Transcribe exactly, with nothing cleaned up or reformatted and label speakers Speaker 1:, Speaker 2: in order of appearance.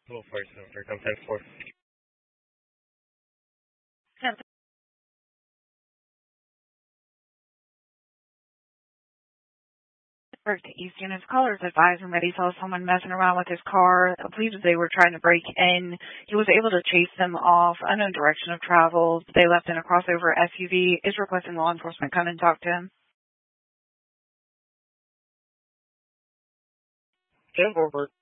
Speaker 1: Go for it, sir. Come ten four.
Speaker 2: First Eastern, his caller's advising that he saw someone messing around with his car. I believe they were trying to break in. He was able to chase them off, unknown direction of travel. They left in a crossover S U V. Is requesting law enforcement come and talk to him.
Speaker 1: ten four.